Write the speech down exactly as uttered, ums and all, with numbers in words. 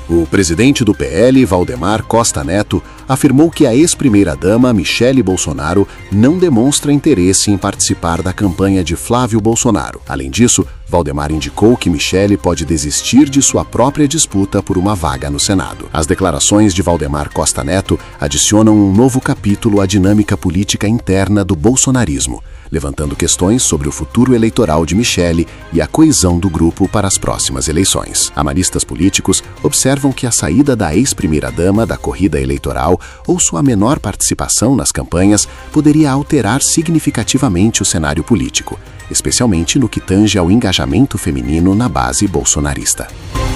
O presidente do P L, Valdemar Costa Neto, afirmou que a ex-primeira-dama Michele Bolsonaro não demonstra interesse em participar da campanha de Flávio Bolsonaro. Além disso, Valdemar indicou que Michele pode desistir de sua própria disputa por uma vaga no Senado. As declarações de Valdemar Costa Neto adicionam um novo capítulo à dinâmica política interna do bolsonarismo, levantando questões sobre o futuro eleitoral de Michele e a coesão do grupo para as próximas eleições. Analistas políticos observam que a saída da ex-primeira-dama da corrida eleitoral ou sua menor participação nas campanhas poderia alterar significativamente o cenário político, especialmente no que tange ao engajamento feminino na base bolsonarista.